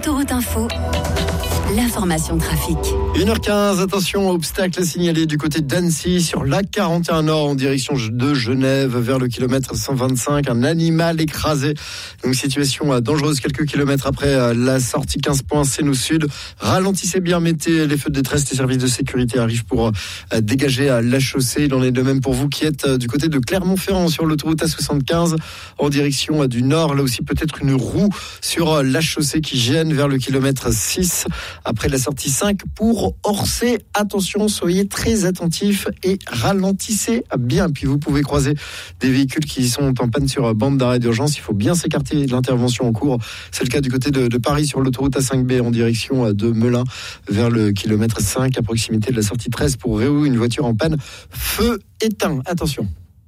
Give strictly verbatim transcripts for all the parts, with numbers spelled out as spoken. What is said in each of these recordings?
Autoroute Info, l'information trafic. une heure quinze, attention, obstacle signalé du côté d'Annecy sur l'A quarante et un Nord en direction de Genève vers le kilomètre cent vingt-cinq. Un animal écrasé. Donc situation dangereuse quelques kilomètres après la sortie quinze points Sénou Sud. Ralentissez bien, mettez les feux de détresse. Les services de sécurité arrivent pour dégager la chaussée. Il en est de même pour vous qui êtes du côté de Clermont-Ferrand sur l'autoroute A soixante-quinze en direction du Nord. Là aussi peut-être une roue sur la chaussée qui gêne vers le kilomètre six après la sortie cinq pour Orsay. Attention, soyez très attentifs et ralentissez bien. Puis vous pouvez croiser des véhicules qui sont en panne sur bande d'arrêt d'urgence. Il faut bien s'écarter de l'intervention en cours. C'est le cas du côté de, de Paris sur l'autoroute A cinq B en direction de Melun vers le kilomètre cinq à proximité de la sortie treize pour Réau. Une voiture en panne, feu éteint. Attention.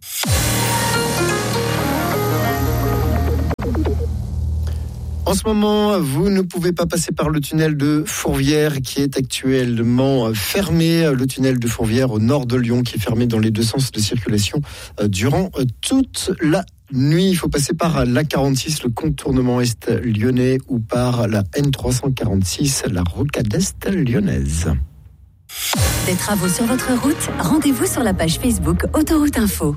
En ce moment, vous ne pouvez pas passer par le tunnel de Fourvière qui est actuellement fermé. Le tunnel de Fourvière au nord de Lyon qui est fermé dans les deux sens de circulation durant toute la nuit. Il faut passer par l'A quarante-six, le contournement est lyonnais, ou par la N trois cent quarante-six, la rocade est lyonnaise. Des travaux sur votre route, rendez-vous sur la page Facebook Autoroute Info.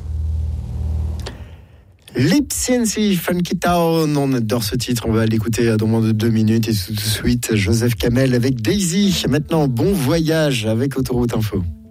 Lipsincy Funky Town, on adore ce titre, on va l'écouter dans moins de deux minutes et tout de suite Joseph Kamel avec Daisy. Maintenant, bon voyage avec Autoroute Info.